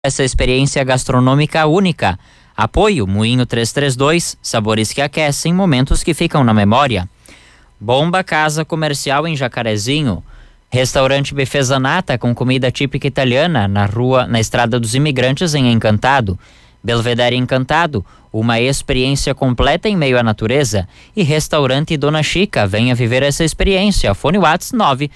essa experiência gastronômica única. Apoio Moinho 332, sabores que aquecem, momentos que ficam na memória. Bomba Casa Comercial em Jacarezinho. Restaurante Buffet Zanata com comida típica italiana na Estrada dos Imigrantes em Encantado. Belvedere Encantado, uma experiência completa em meio à natureza. E Restaurante Dona Chica, venha viver essa experiência. Fone WhatsApp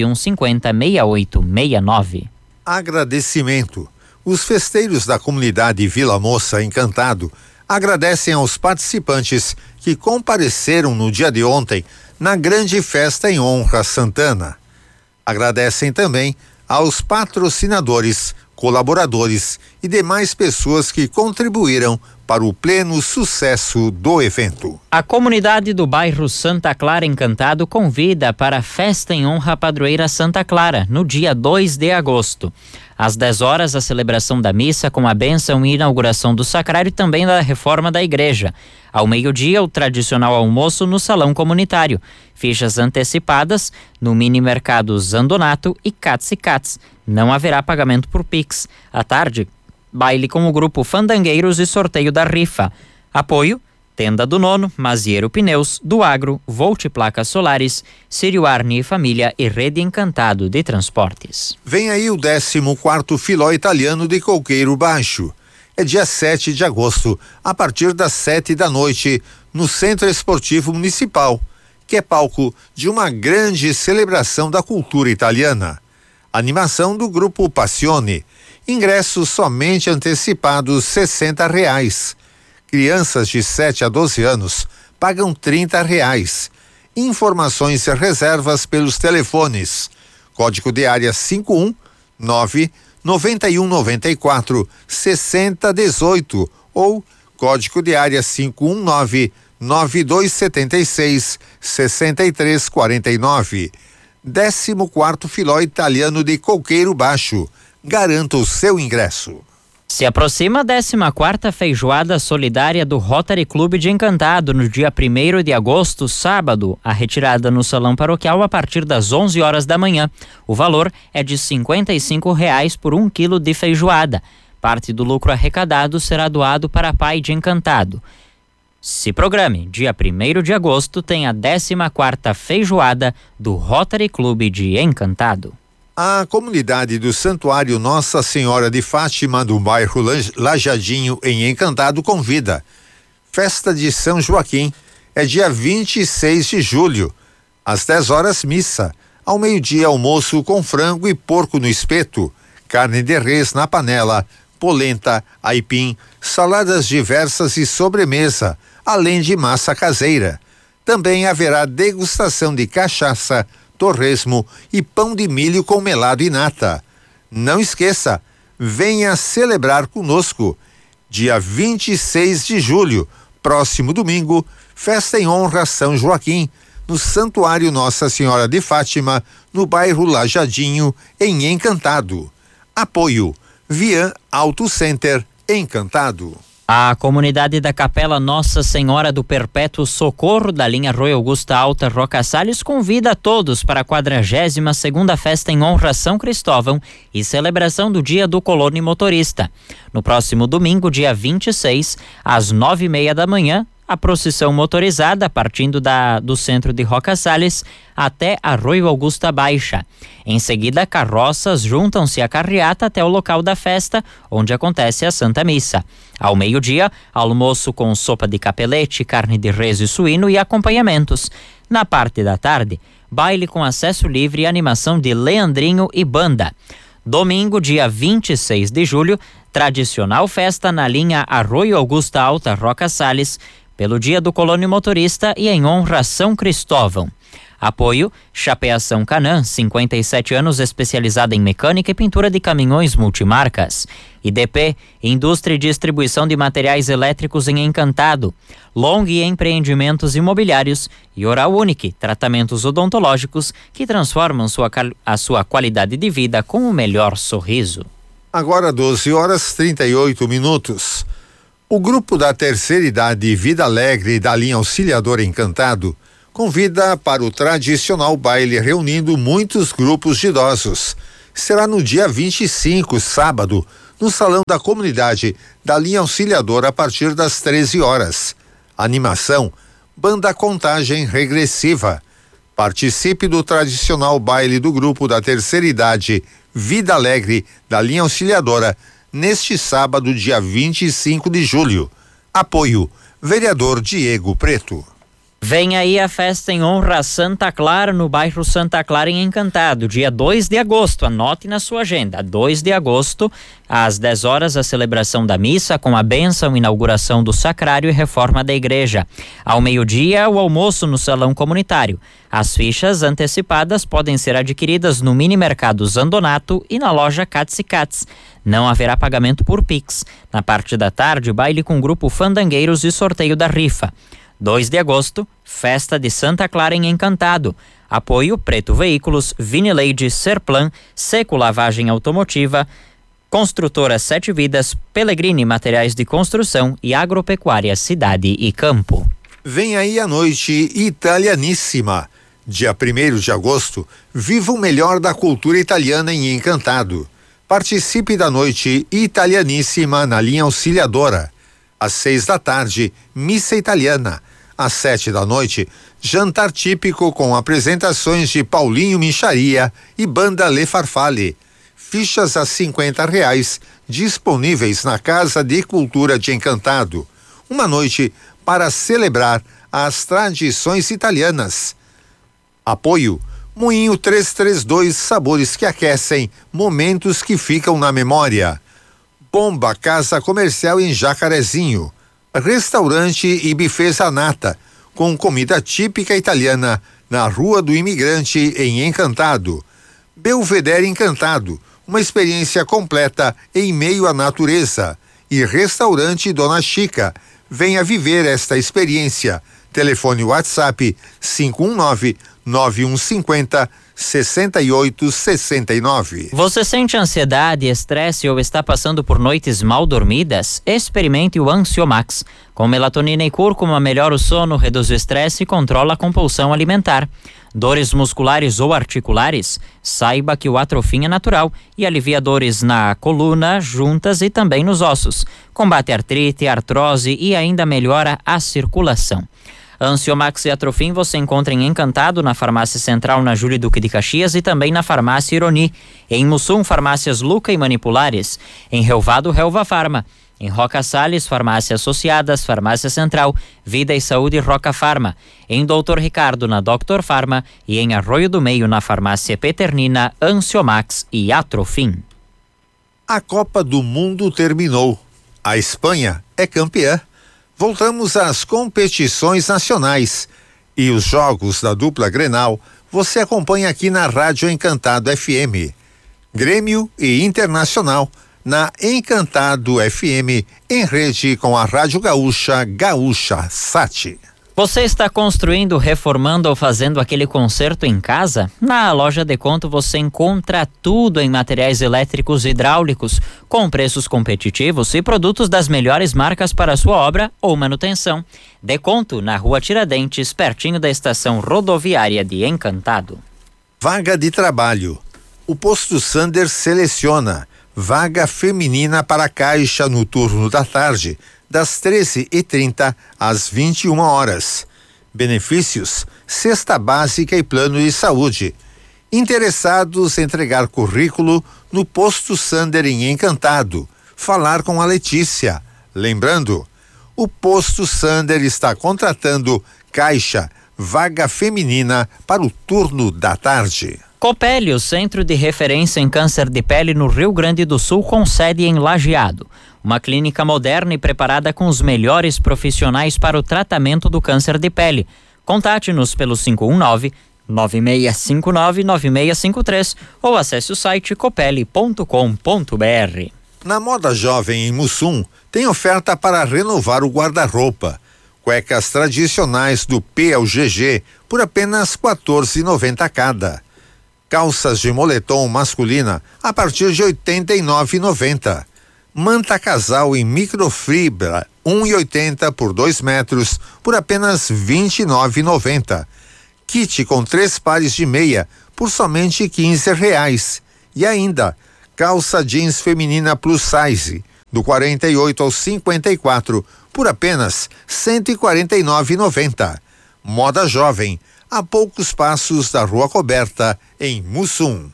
991506869. Agradecimento. Os festeiros da comunidade Vila Moça Encantado agradecem aos participantes que compareceram no dia de ontem na grande festa em honra a Santana. Agradecem também aos patrocinadores, colaboradores e demais pessoas que contribuíram para o pleno sucesso do evento. A comunidade do bairro Santa Clara Encantado convida para a festa em honra à padroeira Santa Clara, no dia 2 de agosto. Às 10 horas, a celebração da missa com a bênção e inauguração do sacrário e também da reforma da igreja. Ao meio-dia, o tradicional almoço no salão comunitário. Fichas antecipadas no mini mercado Zandonato e Cats e Cats. Não haverá pagamento por Pix. À tarde, baile com o grupo Fandangueiros e sorteio da rifa. Apoio: Tenda do Nono, Mazieiro Pneus, do Agro, Volt Placas Solares, Sírio Arni e Família e Rede Encantado de Transportes. Vem aí o 14º Filó Italiano de Coqueiro Baixo. É dia 7 de agosto, a partir das 7 da noite, no Centro Esportivo Municipal, que é palco de uma grande celebração da cultura italiana. Animação do grupo Passione. Ingressos somente antecipados R$60. Crianças de 7 a 12 anos pagam R$30. Informações e reservas pelos telefones. Código de área 519-9194-6018 ou código de área 519-9276-6349. 14º Filó Italiano de Coqueiro Baixo. Garanta o seu ingresso. Se aproxima a 14ª Feijoada Solidária do Rotary Clube de Encantado no dia 1º de agosto, sábado. A retirada no Salão Paroquial a partir das 11 horas da manhã. O valor é de R$55 por 1 quilo de feijoada. Parte do lucro arrecadado será doado para a Pai de Encantado. Se programe, dia 1º de agosto tem a 14ª Feijoada do Rotary Clube de Encantado. A comunidade do Santuário Nossa Senhora de Fátima, do bairro Lajadinho, em Encantado, convida. Festa de São Joaquim é dia 26 de julho. Às 10 horas, missa. Ao meio-dia, almoço com frango e porco no espeto, carne de res na panela, polenta, aipim, saladas diversas e sobremesa, além de massa caseira. Também haverá degustação de cachaça, torresmo e pão de milho com melado e nata. Não esqueça, venha celebrar conosco. Dia 26 de julho, próximo domingo, festa em honra a São Joaquim, no Santuário Nossa Senhora de Fátima, no bairro Lajadinho, em Encantado. Apoio: Vian Auto Center, Encantado. A comunidade da Capela Nossa Senhora do Perpétuo Socorro da linha Royal Augusta Alta Roca Salles convida a todos para a 42ª festa em honra a São Cristóvão e celebração do Dia do Colono e Motorista. No próximo domingo, dia 26, às 9:30 da manhã, a procissão motorizada partindo do centro de Roca Salles até Arroio Augusta Baixa. Em seguida, carroças juntam-se à carreata até o local da festa, onde acontece a Santa Missa. Ao meio-dia, almoço com sopa de capelete, carne de res e suíno e acompanhamentos. Na parte da tarde, baile com acesso livre e animação de Leandrinho e banda. Domingo, dia 26 de julho, tradicional festa na linha Arroio Augusta Alta Roca Salles, pelo Dia do Colono Motorista e em honra a São Cristóvão. Apoio: Chapeação Canã, 57 anos, especializada em mecânica e pintura de caminhões multimarcas. IDP, Indústria e Distribuição de Materiais Elétricos em Encantado. Long Empreendimentos Imobiliários e Oral Unique, tratamentos odontológicos que transformam a sua qualidade de vida com o melhor sorriso. Agora 12h38. O grupo da terceira idade Vida Alegre da linha Auxiliador Encantado convida para o tradicional baile reunindo muitos grupos de idosos. Será no dia 25, sábado, no Salão da Comunidade da linha Auxiliadora a partir das 13 horas. Animação, banda Contagem Regressiva. Participe do tradicional baile do grupo da terceira idade Vida Alegre da linha Auxiliadora neste sábado, dia 25 de julho. Apoio, vereador Diego Preto. Vem aí a festa em honra a Santa Clara, no bairro Santa Clara, em Encantado, dia 2 de agosto. Anote na sua agenda, 2 de agosto, às 10 horas, a celebração da missa com a bênção, inauguração do sacrário e reforma da igreja. Ao meio-dia, o almoço no salão comunitário. As fichas antecipadas podem ser adquiridas no Mini Mercado Zandonato e na loja Cats e Cats. Não haverá pagamento por Pix. Na parte da tarde, baile com grupo Fandangueiros e sorteio da rifa. 2 de agosto, festa de Santa Clara em Encantado. Apoio Preto Veículos, Vinileide, Serplan, Seco Lavagem Automotiva, Construtora Sete Vidas, Pellegrini Materiais de Construção e Agropecuária Cidade e Campo. Vem aí a noite italianíssima. Dia 1º de agosto, viva o melhor da cultura italiana em Encantado. Participe da noite italianíssima na linha Auxiliadora. Às 6 da tarde, missa italiana. Às 7 da noite, jantar típico com apresentações de Paulinho Micharia e banda Le Farfalle. Fichas a R$50, disponíveis na Casa de Cultura de Encantado. Uma noite para celebrar as tradições italianas. Apoio, Moinho 332, sabores que aquecem, momentos que ficam na memória. Bomba Casa Comercial em Jacarezinho. Restaurante e buffet Zanata, com comida típica italiana, na Rua do Imigrante, em Encantado. Belvedere Encantado, uma experiência completa em meio à natureza. E Restaurante Dona Chica, venha viver esta experiência. Telefone WhatsApp 519-9150-6869. Você sente ansiedade, estresse ou está passando por noites mal dormidas? Experimente o Ansiomax. Com melatonina e cúrcuma, melhora o sono, reduz o estresse e controla a compulsão alimentar. Dores musculares ou articulares? Saiba que o Atrofin é natural e alivia dores na coluna, juntas e também nos ossos. Combate artrite, artrose e ainda melhora a circulação. Ansiomax e Atrofin você encontra em Encantado, na Farmácia Central, na Júlio Duque de Caxias, e também na Farmácia Ironi. Em Mussum, Farmácias Luca e Manipulares. Em Relvado, Relva Farma. Em Roca Salles, Farmácia Associadas, Farmácia Central, Vida e Saúde Roca Farma. Em Doutor Ricardo, na Doctor Farma. E em Arroio do Meio, na Farmácia Peternina, Ansiomax e Atrofin. A Copa do Mundo terminou. A Espanha é campeã. Voltamos às competições nacionais e os jogos da dupla Grenal você acompanha aqui na Rádio Encantado FM. Grêmio e Internacional na Encantado FM, em rede com a Rádio Gaúcha, Gaúcha Sat. Você está construindo, reformando ou fazendo aquele conserto em casa? Na Loja Deconto você encontra tudo em materiais elétricos e hidráulicos, com preços competitivos e produtos das melhores marcas para sua obra ou manutenção. Deconto, na Rua Tiradentes, pertinho da estação rodoviária de Encantado. Vaga de trabalho. O Posto Sander seleciona vaga feminina para caixa no turno da tarde, das 13h30 às 21 horas. Benefícios: cesta básica e plano de saúde. Interessados em entregar currículo no Posto Sander em Encantado. Falar com a Letícia. Lembrando, o Posto Sander está contratando caixa, vaga feminina para o turno da tarde. Copeli, o centro de referência em câncer de pele no Rio Grande do Sul, com sede em Lajeado. Uma clínica moderna e preparada com os melhores profissionais para o tratamento do câncer de pele. Contate-nos pelo 519-9659-9653 ou acesse o site copeli.com.br. Na Moda Jovem em Mussum, tem oferta para renovar o guarda-roupa. Cuecas tradicionais do P ao GG por apenas R$ 14,90 cada. Calças de moletom masculina a partir de R$ 89,90. Manta casal em microfibra 1,80 por 2 metros por apenas R$ 29,90. Kit com 3 pares de meia por somente R$ 15. E ainda Calça jeans feminina plus size, do 48 ao 54, por apenas R$ 149,90. Moda jovem, a poucos passos da Rua Coberta, em Mussum.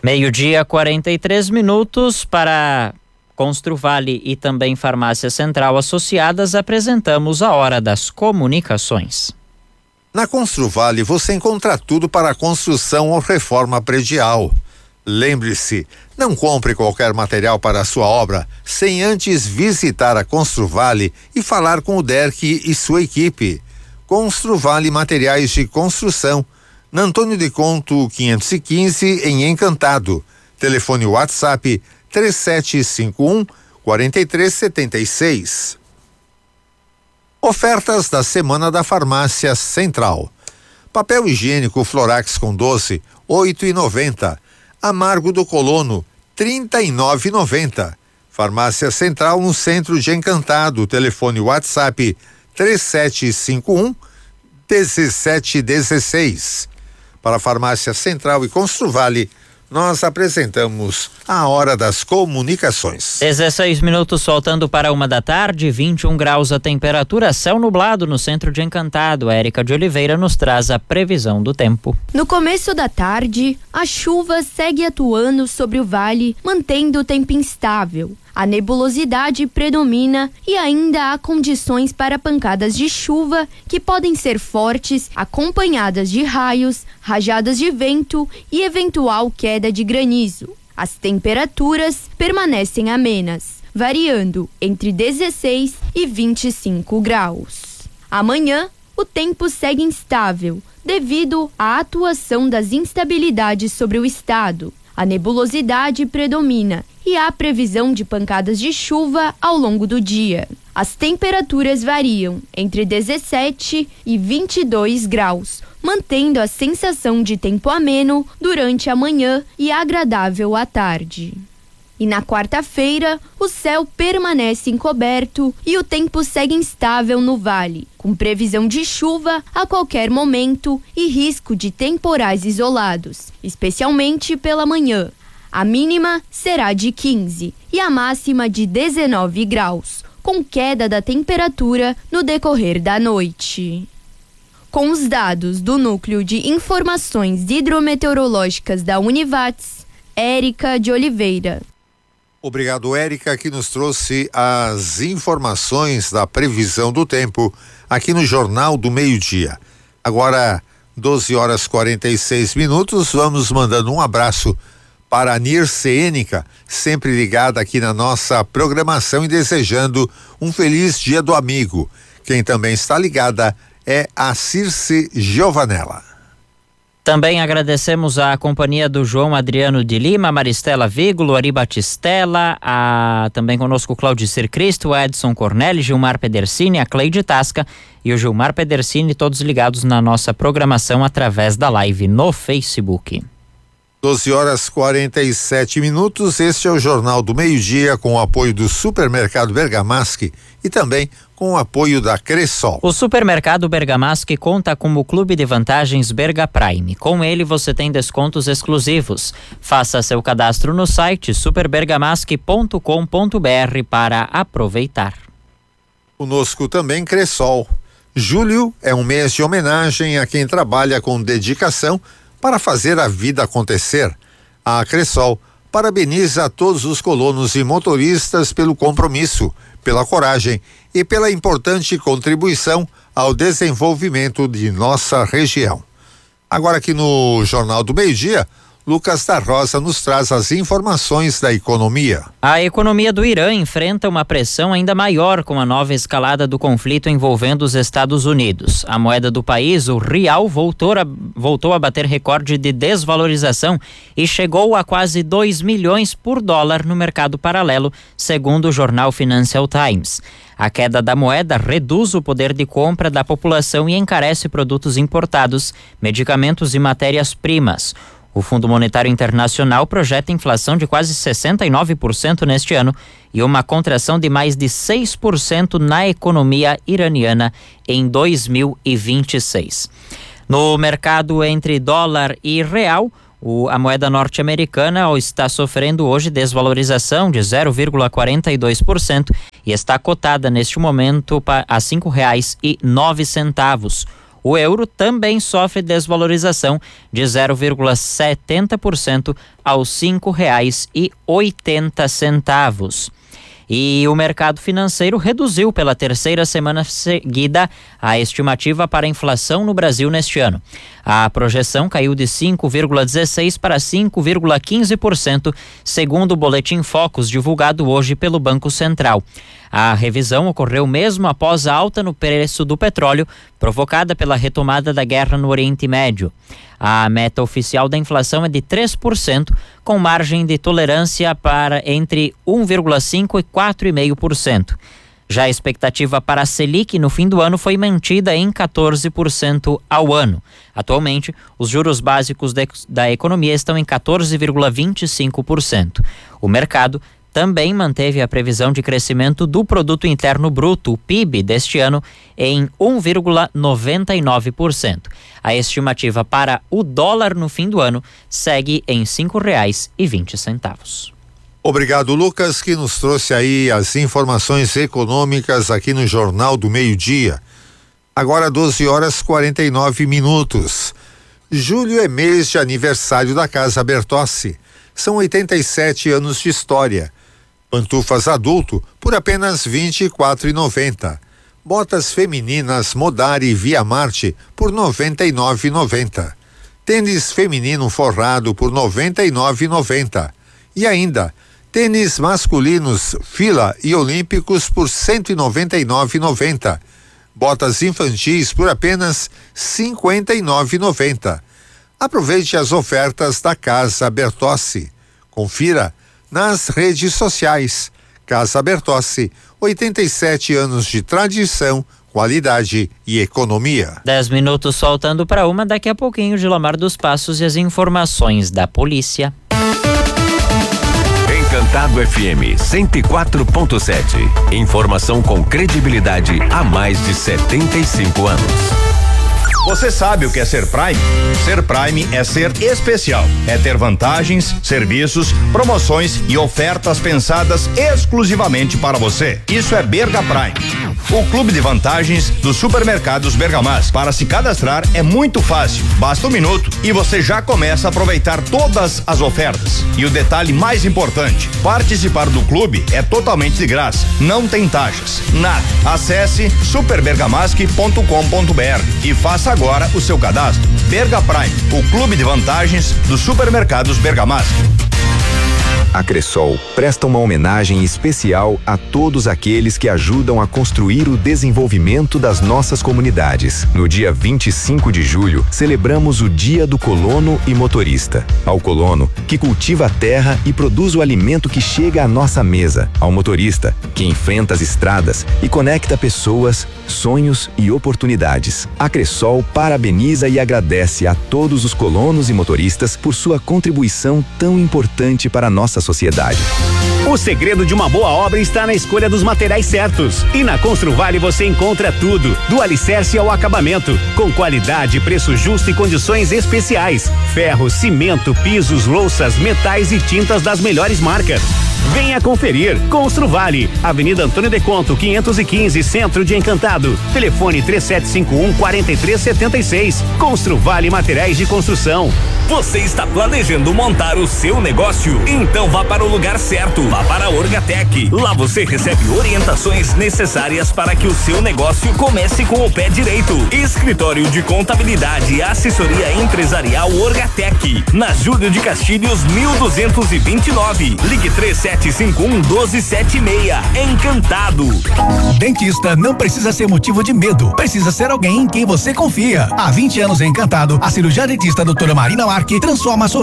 12:43 para Construvale e também Farmácia Central Associadas. Apresentamos a Hora das Comunicações. Na Construvale você encontra tudo para construção ou reforma predial. Lembre-se, não compre qualquer material para a sua obra sem antes visitar a Construvale e falar com o Derck e sua equipe. Construvale Materiais de Construção, na Antônio de Conto 515, em Encantado. Telefone WhatsApp 3751-4376. Ofertas da Semana da Farmácia Central. Papel higiênico Florax com doce, R$ 8,90. Amargo do Colono, R$ 39,90. Farmácia Central no centro de Encantado. Telefone WhatsApp 3751-1716. Para a Farmácia Central e Construvale, nós apresentamos a Hora das Comunicações. 16 minutos faltando para 1h, 21 graus a temperatura, céu nublado no centro de Encantado. A Érica de Oliveira nos traz a previsão do tempo. No começo da tarde, a chuva segue atuando sobre o vale, mantendo o tempo instável. A nebulosidade predomina e ainda há condições para pancadas de chuva que podem ser fortes, acompanhadas de raios, rajadas de vento e eventual queda de granizo. As temperaturas permanecem amenas, variando entre 16 e 25 graus. Amanhã, o tempo segue instável devido à atuação das instabilidades sobre o estado. A nebulosidade predomina e há previsão de pancadas de chuva ao longo do dia. As temperaturas variam entre 17 e 22 graus, mantendo a sensação de tempo ameno durante a manhã e agradável à tarde. E na quarta-feira, o céu permanece encoberto e o tempo segue instável no vale, com previsão de chuva a qualquer momento e risco de temporais isolados, especialmente pela manhã. A mínima será de 15 e a máxima de 19 graus, com queda da temperatura no decorrer da noite. Com os dados do Núcleo de Informações Hidrometeorológicas da Univats, Érica de Oliveira. Obrigado, Érica, que nos trouxe as informações da previsão do tempo aqui no Jornal do Meio-Dia. Agora, 12h46, vamos mandando um abraço para a Nirce Ênica, sempre ligada aqui na nossa programação e desejando um feliz Dia do Amigo. Quem também está ligada é a Circe Giovanella. Também agradecemos a companhia do João Adriano de Lima, Maristela Vígulo, Ari Batistella, também conosco o Claudicir Cristo, Edson Corneli, Gilmar Pedersini, a Cleide Tasca e o Gilmar Pedersini, todos ligados na nossa programação através da live no Facebook. 12h47, este é o Jornal do Meio-Dia com o apoio do Supermercado Bergamaschi e também com o apoio da Cressol. O Supermercado Bergamaschi conta com o Clube de Vantagens Berga Prime. Com ele você tem descontos exclusivos. Faça seu cadastro no site superbergamaschi.com.br para aproveitar. Conosco também Cressol. Julho é um mês de homenagem a quem trabalha com dedicação para fazer a vida acontecer. A Cressol parabeniza a todos os colonos e motoristas pelo compromisso, pela coragem e pela importante contribuição ao desenvolvimento de nossa região. Agora aqui no Jornal do Meio-Dia, Lucas da Rosa nos traz as informações da economia. A economia do Irã enfrenta uma pressão ainda maior com a nova escalada do conflito envolvendo os Estados Unidos. A moeda do país, o real, voltou a bater recorde de desvalorização e chegou a quase 2 milhões por dólar no mercado paralelo, segundo o jornal Financial Times. A queda da moeda reduz o poder de compra da população e encarece produtos importados, medicamentos e matérias-primas. O Fundo Monetário Internacional projeta inflação de quase 69% neste ano e uma contração de mais de 6% na economia iraniana em 2026. No mercado entre dólar e real, A moeda norte-americana está sofrendo hoje desvalorização de 0,42% e está cotada neste momento a R$ 5,09. O euro também sofre desvalorização de 0,70% aos R$ 5,80. E o mercado financeiro reduziu pela terceira semana seguida a estimativa para a inflação no Brasil neste ano. A projeção caiu de 5,16% para 5,15%, segundo o boletim Focus divulgado hoje pelo Banco Central. A revisão ocorreu mesmo após a alta no preço do petróleo, provocada pela retomada da guerra no Oriente Médio. A meta oficial da inflação é de 3%, com margem de tolerância para entre 1,5% e 4,5%. Já a expectativa para a Selic no fim do ano foi mantida em 14% ao ano. Atualmente, os juros básicos da economia estão em 14,25%. O mercado também manteve a previsão de crescimento do Produto Interno Bruto, o PIB, deste ano em 1,99%. A estimativa para o dólar no fim do ano segue em R$ 5,20. Obrigado, Lucas, que nos trouxe aí as informações econômicas aqui no Jornal do Meio-Dia. Agora 12h49. Julho é mês de aniversário da Casa Bertossi. São 87 anos de história. Pantufas adulto por apenas R$ 24,90. Botas femininas Modari Via Marte por R$ 99,90. Tênis feminino forrado por R$ 99,90. E ainda, tênis masculinos Fila e Olímpicos por R$ 199,90. Botas infantis por apenas R$ 59,90. Aproveite as ofertas da Casa Bertossi. Confira nas redes sociais. Casa Bertossi, 87 anos de tradição, qualidade e economia. 10 minutos faltando para 1, daqui a pouquinho Gilomar dos Passos e as informações da polícia. Encantado FM 104.7. Informação com credibilidade há mais de 75 anos. Você sabe o que é ser Prime? Ser Prime é ser especial. É ter vantagens, serviços, promoções e ofertas pensadas exclusivamente para você. Isso é Berga Prime, o clube de vantagens dos supermercados Bergamas. Para se cadastrar é muito fácil. Basta 1 minuto e você já começa a aproveitar todas as ofertas. E o detalhe mais importante: participar do clube é totalmente de graça. Não tem taxas, nada. Acesse superbergamasque.com.br e faça agora o seu cadastro. Berga Prime, o clube de vantagens dos supermercados Bergamasque. A Cressol presta uma homenagem especial a todos aqueles que ajudam a construir o desenvolvimento das nossas comunidades. No dia 25 de julho, celebramos o Dia do Colono e Motorista. Ao colono, que cultiva a terra e produz o alimento que chega à nossa mesa. Ao motorista, que enfrenta as estradas e conecta pessoas, sonhos e oportunidades. A Cressol parabeniza e agradece a todos os colonos e motoristas por sua contribuição tão importante para a nossa sociedade. O segredo de uma boa obra está na escolha dos materiais certos. E na Construvale você encontra tudo, do alicerce ao acabamento, com qualidade, preço justo e condições especiais. Ferro, cimento, pisos, louças, metais e tintas das melhores marcas. Venha conferir. Construvale, Avenida Antônio de Conto, 515, Centro de Encantado. Telefone 3751-4376. Construvale Materiais de Construção. Você está planejando montar o seu negócio? Então vá para o lugar certo. Vá para a Orgatec. Lá você recebe orientações necessárias para que o seu negócio comece com o pé direito. Escritório de Contabilidade e Assessoria Empresarial Orgatec. Na Júlio de Castilhos, 1229. Ligue 3751-1276. Encantado. Dentista não precisa ser motivo de medo. Precisa ser alguém em quem você confia. Há 20 anos em Encantado, a cirurgiã dentista doutora Marina Marque transforma a sua